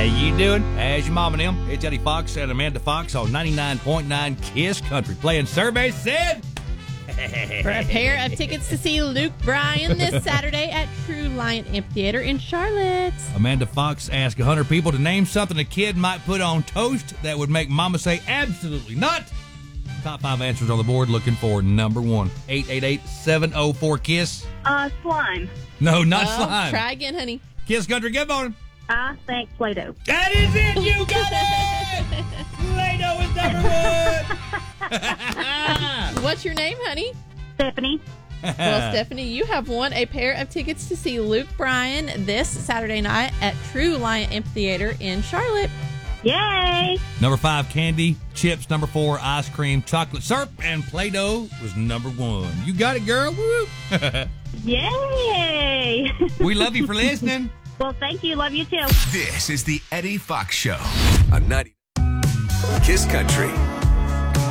you doing? As your mom and them, it's Eddie Fox and Amanda Fox on 99.9 KISS Country playing Survey Said. For a pair of tickets to see Luke Bryan this Saturday at True Lion Amphitheater in Charlotte. Amanda Fox asked 100 people to name something a kid might put on toast that would make mama say absolutely not. Top 5 answers on the board, looking for number 1. 888-704-KISS. Slime. No, not slime. Try again, honey. KISS Country, good morning. I think Play-Doh. That is it. You got it. Play-Doh is number 1. What's your name, honey? Stephanie. Well, Stephanie, you have won a pair of tickets to see Luke Bryan this Saturday night at True Lion Amphitheater in Charlotte. Yay! Number 5, candy, chips. Number 4, ice cream, chocolate syrup, and Play-Doh was number 1. You got it, girl. Woo! Yay! We love you for listening. Well, thank you. Love you too. This is the Eddie Fox Show on 90 KISS Country.